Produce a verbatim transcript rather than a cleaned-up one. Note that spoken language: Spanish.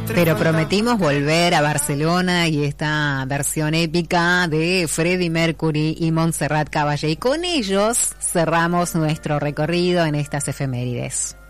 Pero prometimos volver a Barcelona y esta versión épica de Freddie Mercury y Montserrat Caballé. Y con ellos cerramos nuestro recorrido en estas efemérides.